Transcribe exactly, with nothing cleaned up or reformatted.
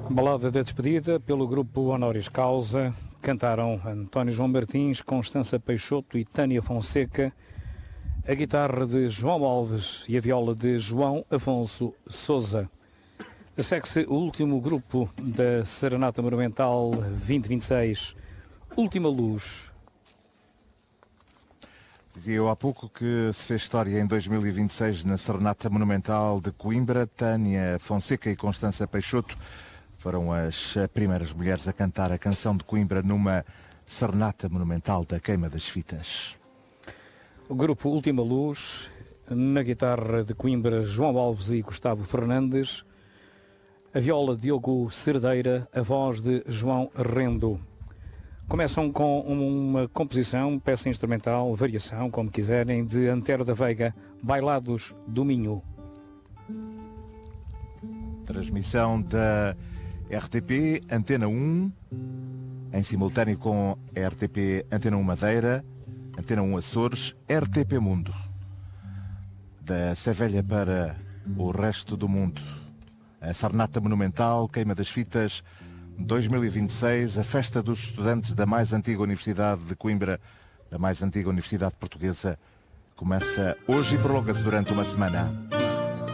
Balada da despedida pelo grupo Honoris Causa. Cantaram António João Martins, Constança Peixoto e Tânia Fonseca. A guitarra de João Alves e a viola de João Afonso Sousa. Segue-se o último grupo da Serenata Monumental vinte e vinte e seis, Última Luz. Dizia eu há pouco que se fez história em dois mil e vinte e seis na Serenata Monumental de Coimbra. Tânia Fonseca e Constança Peixoto foram as primeiras mulheres a cantar a canção de Coimbra numa Serenata Monumental da Queima das Fitas. O grupo Última Luz, na guitarra de Coimbra, João Alves e Gustavo Fernandes. A viola Diogo Cerdeira, a voz de João Rendo. Começam com uma composição, peça instrumental, variação, como quiserem, de Antero da Veiga, Bailados do Minho. Transmissão da R T P Antena um, em simultâneo com a R T P Antena um Madeira, Antena um Açores, R T P Mundo. Da Sevilha para o resto do mundo. A Serenata Monumental, Queima das Fitas, dois mil e vinte e seis, a festa dos estudantes da mais antiga Universidade de Coimbra, da mais antiga Universidade Portuguesa, começa hoje e prolonga-se durante uma semana.